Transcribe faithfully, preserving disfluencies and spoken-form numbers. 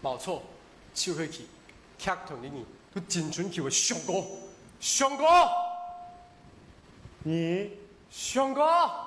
冇錯，就係佢，劇團裏面都真准叫佢上哥，上哥， 你上哥。